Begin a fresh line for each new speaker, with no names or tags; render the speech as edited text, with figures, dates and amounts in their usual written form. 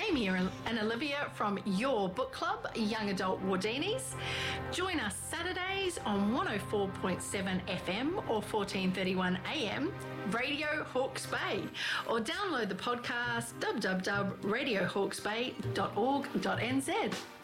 Amy and Olivia from your book club, Young Adult Wardinis. Join us Saturdays on 104.7 FM or 1431 AM, Radio Hawke's Bay, or download the podcast www.radiohawkesbay.org.nz.